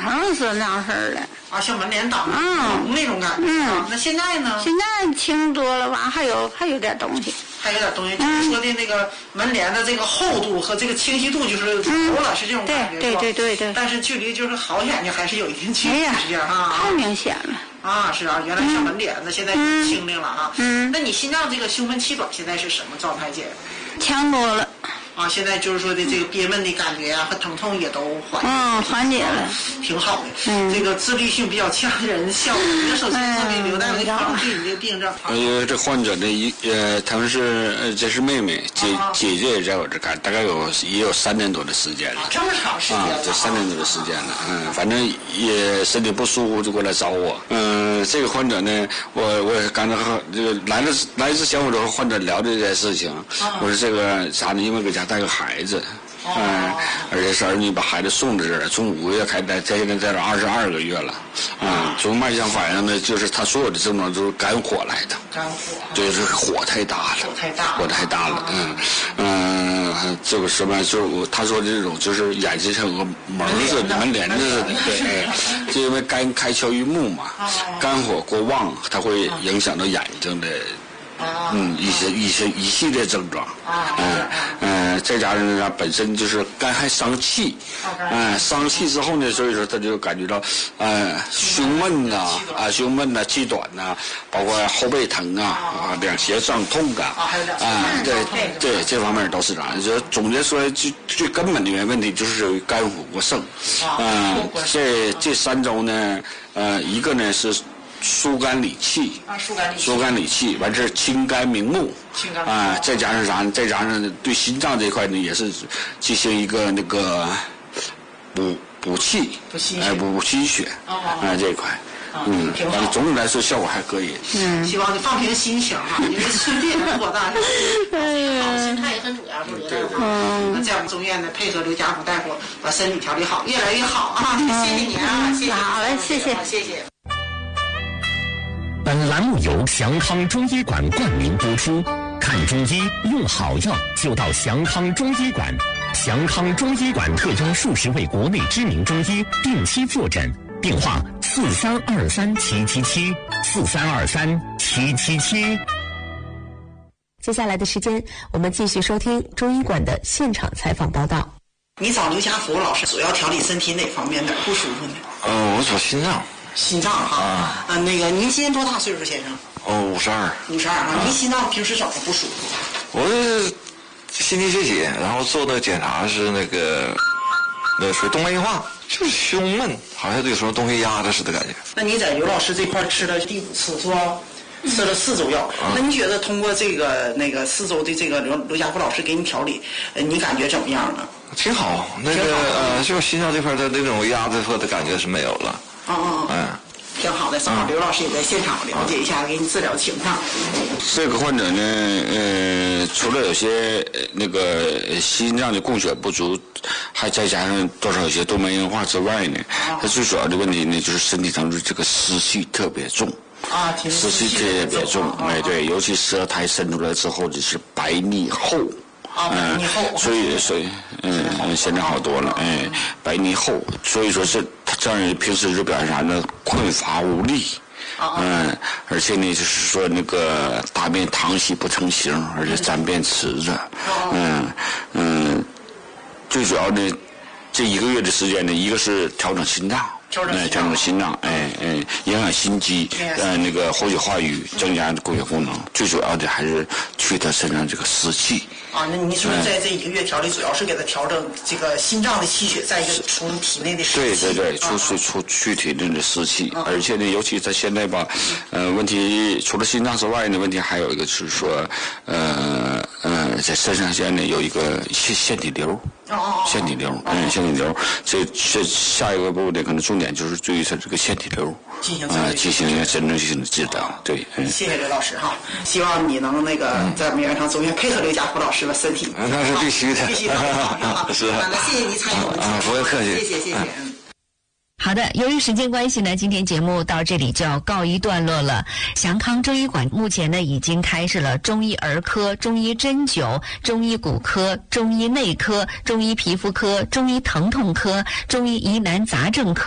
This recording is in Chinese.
疼是那样式的。 啊，像门帘挡疼那种感觉啊。那现在呢？ 现在轻多了吧？还有点东西。 还有点东西，就是说的那个门帘的这个厚度和这个清晰度就是足了，是这种感觉， 对。 但是距离就是好眼睛还是有一定距离，是这样哈。 太明显了。 啊，是啊，原来像门帘子，现在清灵了哈。那你心脏这个胸闷气短现在是什么状态，姐？ 强多了。 啊，现在就是说的这个憋闷的感觉啊和疼痛也都缓解了， 挺好的。这个自律性比较强的人，像我首先特别留在我考虑你这个病症。 这患者呢，他们是这是妹妹，姐姐也在我这看，大概也有3年多的时间了。 这么长时间了？ 这3年多的时间了。反正也身体不舒服就过来找我。这个患者呢，我刚才和这个来之前我都和患者聊这件事情。我说这个啥呢？因为给家带个孩子，而且是儿女把孩子送到这儿，从5个月开始，现在在这22个月了。从脉象反映呢，就是他所有的症状都是肝火来的。 肝火。 对，是火太大了。火太大了。这个什么就是他说的这种，就是眼睛像个门似的，门帘子似的。对，就因为肝开窍于目嘛，肝火过旺，它会影响到眼睛的。一系列症状。再加上呢，本身就是肝还伤气。伤气之后呢，所以说他就感觉到胸闷呐，气短呐，包括后背疼两胁上痛对，这方面都是这样。就总结说，最根本的问题就是肝火过盛。这3周呢，一个呢是疏肝理气，完事清肝明目，再加上啥呢？再加上对心脏这块呢，也是进行一个那个补气，补心血，这一块。 挺好。 总体来说效果还可以。 希望你放平心情哈，因为孙子也多大，好心态也很主要，是刘大夫。那在我们中院呢，配合刘家福大夫把身体调理好，越来越好啊！谢谢您啊，谢谢。 好嘞，谢谢。 本栏目由祥康中医馆冠名播出。看中医用好药就到祥康中医馆。祥康中医馆特邀数十位国内知名中医定期坐诊，电话43237774323777。 接下来的时间，我们继续收听中医馆的现场采访报道。 你找刘家福老师主要调理身体哪方面哪不舒服呢？ 我找心脏。 心脏哈。那个您今年多大岁数，先生？52啊。您心脏平时怎么不舒服？ 我是心肌缺血，然后做的检查是那属于动脉硬化，就是胸闷，好像有什么东西压着似的感觉。 那你在刘老师这块吃了第5次是吧？吃了4周药。那你觉得通过这个4周的这个刘家福老师给你调理，你感觉怎么样呢？ 挺好，就心脏这块的那种压着的感觉是没有了。 挺好的，正好刘老师也在现场了解一下给你治疗情况。 这个患者呢，除了有些那个心脏的供血不足，还再加上多少有些动脉硬化之外呢，他最主要的问题呢，就是身体当中这个湿气特别重。湿气特别重，对，尤其舌苔伸出来之后就是白腻厚。所以现在好多了，白腻厚，所以说这样人平时就表现啥呢？困乏无力，而且呢，就是说那个大便溏稀不成形，而且沾便迟着，最主要的这1个月的时间呢，一个是调整心脏。调整心脏，影响心肌，那个活血化瘀，增加供血功能。最主要的还是去他身上这个湿气。 那你说在这1个月调理，主要是给他调整这个心脏的气血，再一个出体内的湿气。 对，去体内的湿气，而且呢，尤其在现在吧，问题除了心脏之外呢，问题还有一个就是说，在肾上腺呢有一个腺体瘤。腺体瘤，这下一个步呢，可能重点就是对于它这个腺体瘤进行一个真正性的治疗。对， 谢谢刘老师哈，希望你能在我们原厂中院配合刘家福老师的身体。 那是必须的， 必须的。是。那谢谢您参与我们节目。 不会客气。 谢谢。 好的，由于时间关系呢，今天节目到这里就要告一段落了。祥康中医馆目前呢已经开设了中医儿科、中医针灸、中医骨科、中医内科、中医皮肤科、中医疼痛科、中医疑难杂症科。